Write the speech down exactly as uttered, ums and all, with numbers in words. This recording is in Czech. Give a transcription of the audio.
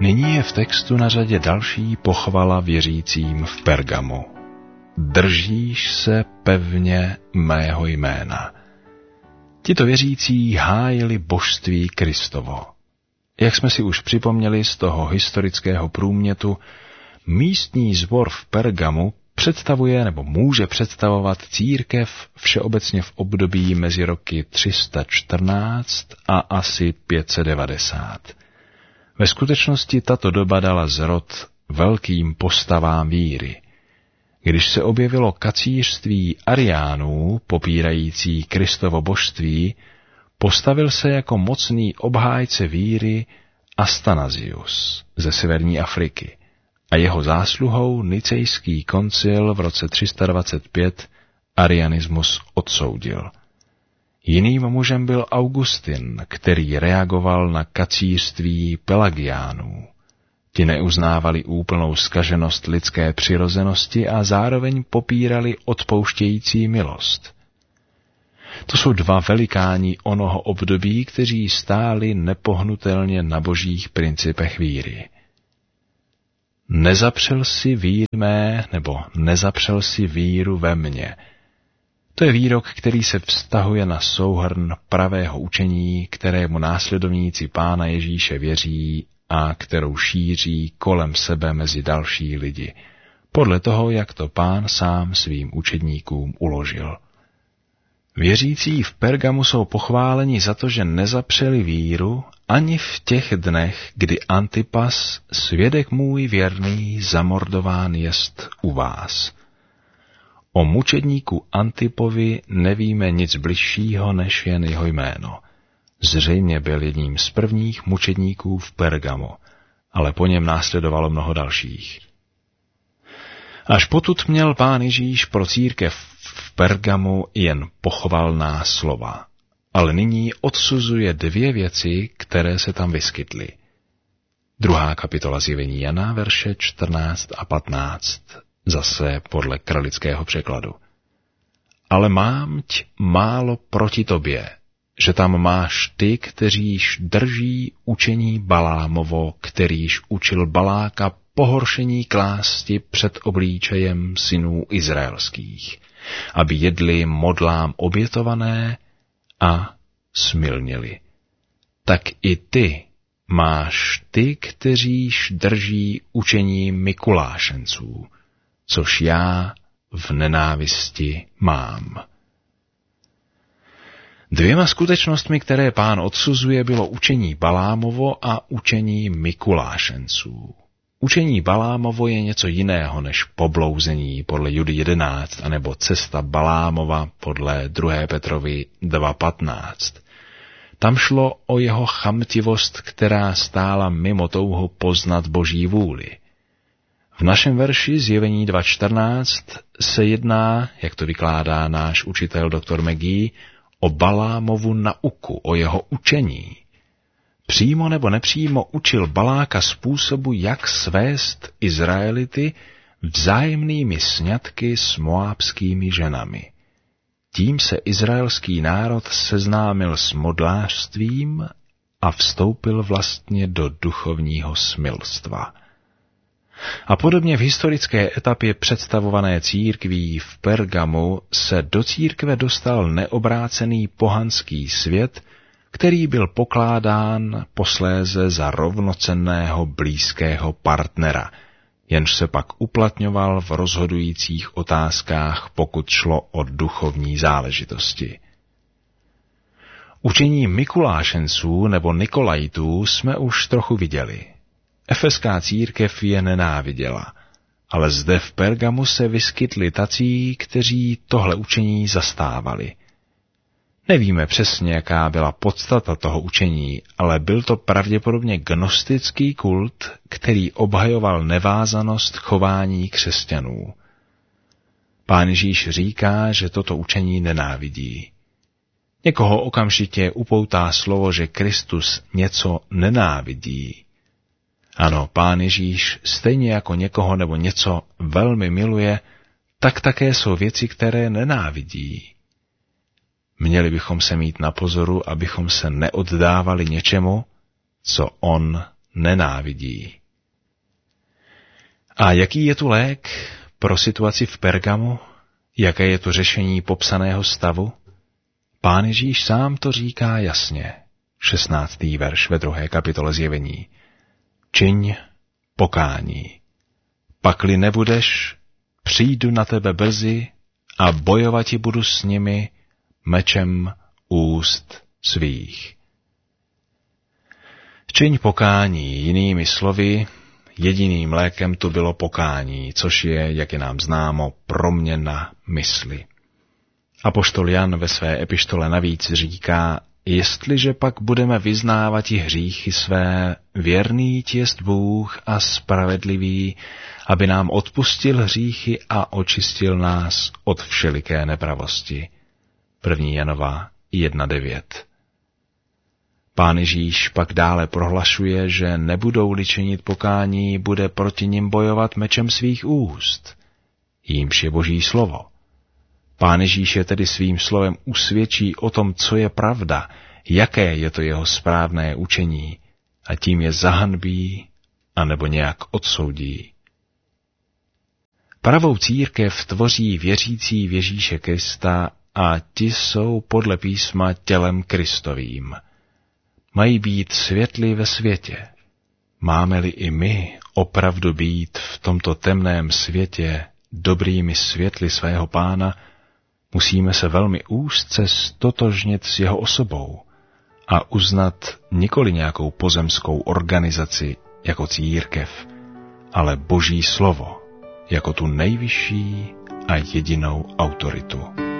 Nyní je v textu na řadě další pochvala věřícím v Pergamu. Držíš se pevně mého jména. Tito věřící hájili božství Kristovo. Jak jsme si už připomněli z toho historického průmětu, místní sbor v Pergamu představuje nebo může představovat církev všeobecně v období mezi roky tři sta čtrnáct a asi pět set devadesát. Ve skutečnosti tato doba dala zrod velkým postavám víry. Když se objevilo kacířství Ariánů, popírající Kristovo božství, postavil se jako mocný obhájce víry Astanasius ze severní Afriky a jeho zásluhou Nicejský koncil v roce tři sta dvacet pět arianismus odsoudil. Jiným mužem byl Augustin, který reagoval na kacířství Pelagiánů. Ti neuznávali úplnou zkaženost lidské přirozenosti a zároveň popírali odpouštějící milost. To jsou dva velikáni onoho období, kteří stáli nepohnutelně na božích principech víry. Nezapřel si víru mé, nebo nezapřel si víru ve mně. To je výrok, který se vztahuje na souhrn pravého učení, kterému následovníci Pána Ježíše věří a kterou šíří kolem sebe mezi další lidi, podle toho, jak to Pán sám svým učedníkům uložil. Věřící v Pergamu jsou pochváleni za to, že nezapřeli víru ani v těch dnech, kdy Antipas, svědek můj věrný, zamordován jest u vás. O mučedníku Antipovi nevíme nic bližšího než jen jeho jméno. Zřejmě byl jedním z prvních mučedníků v Pergamu, ale po něm následovalo mnoho dalších. Až potud měl Pán Ježíš pro církev v Pergamu jen pochvalná slova, ale nyní odsuzuje dvě věci, které se tam vyskytly. Druhá kapitola Zjevení Jana, verše čtrnáct a patnáct, zase podle kralického překladu. Ale mámť málo proti tobě, že tam máš ty, kteříž drží učení Balámovo, kterýž učil Baláka pohoršení klásti před oblíčejem synů izraelských, aby jedli modlám obětované a smilnili. Tak i ty máš ty, kteříž drží učení Mikulášenců, což já v nenávisti mám. Dvěma skutečnostmi, které Pán odsuzuje, bylo učení Balámovo a učení Mikulášenců. Učení Balámovo je něco jiného než poblouzení podle Judy jedenáct anebo cesta Balámova podle druhé Petrovi dva patnáct. Tam šlo o jeho chamtivost, která stála mimo touhu poznat Boží vůli. V našem verši Zjevení dva čtrnáct se jedná, jak to vykládá náš učitel doktor McGee, o Balámovu nauku, o jeho učení. Přímo nebo nepřímo učil Baláka způsobu, jak svést Izraelity vzájemnými sňatky s moábskými ženami. Tím se izraelský národ seznámil s modlářstvím a vstoupil vlastně do duchovního smilstva. A podobně v historické etapě představované církví v Pergamu se do církve dostal neobrácený pohanský svět, který byl pokládán posléze za rovnocenného blízkého partnera, jenž se pak uplatňoval v rozhodujících otázkách, pokud šlo o duchovní záležitosti. Učení Mikulášenců nebo Nikolajitů jsme už trochu viděli. Efeská církev je nenáviděla, ale zde v Pergamu se vyskytli tací, kteří tohle učení zastávali. Nevíme přesně, jaká byla podstata toho učení, ale byl to pravděpodobně gnostický kult, který obhajoval nevázanost chování křesťanů. Pán Ježíš říká, že toto učení nenávidí. Někoho okamžitě upoutá slovo, že Kristus něco nenávidí. Ano, Pán Ježíš stejně jako někoho nebo něco velmi miluje, tak také jsou věci, které nenávidí. Měli bychom se mít na pozoru, abychom se neoddávali něčemu, co on nenávidí. A jaký je tu lék pro situaci v Pergamu? Jaké je to řešení popsaného stavu? Pán Ježíš sám to říká jasně. šestnáctý verš ve druhé kapitole Zjevení. Čiň pokání. Pakli nebudeš, přijdu na tebe brzy a bojovati budu s nimi mečem úst svých. Čiň pokání, jinými slovy, jediným lékem tu bylo pokání, což je, jak je nám známo, proměna mysli. Apoštol Jan ve své epištole navíc říká, jestliže pak budeme vyznávat i hříchy své, věrný jest Bůh a spravedlivý, aby nám odpustil hříchy a očistil nás od všeliké nepravosti. první Janova jedna devět. Pán Ježíš pak dále prohlašuje, že nebudou-li činit pokání, bude proti nim bojovat mečem svých úst. Jímž je Boží slovo. Pán Ježíš je tedy svým slovem usvědčí o tom, co je pravda, jaké je to jeho správné učení, a tím je zahanbí anebo nějak odsoudí. Pravou církev tvoří věřící v Ježíše Krista a ti jsou podle písma tělem Kristovým. Mají být světli ve světě. Máme-li i my opravdu být v tomto temném světě dobrými světly svého Pána, musíme se velmi úzce stotožnit s jeho osobou a uznat nikoli nějakou pozemskou organizaci jako církev, ale Boží slovo jako tu nejvyšší a jedinou autoritu.